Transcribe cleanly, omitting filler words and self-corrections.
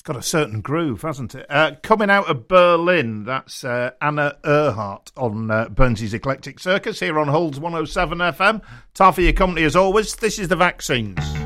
got a certain groove, hasn't it? Coming out of Berlin, that's Anna Earhart on Burnsy's Eclectic Circus here on Holds 107 FM. Time for your company as always. This is The Vaccines.